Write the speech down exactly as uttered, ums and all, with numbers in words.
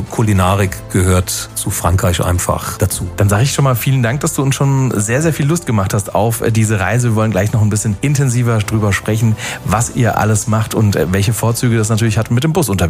Also Kulinarik gehört zu Frankreich einfach dazu. Dann sage ich schon mal vielen Dank, dass du uns schon sehr, sehr viel Lust gemacht hast auf diese Reise. Wir wollen gleich noch ein bisschen intensiver drüber sprechen, was ihr alles macht und welche Vorzüge das natürlich hat, mit dem Bus unterwegs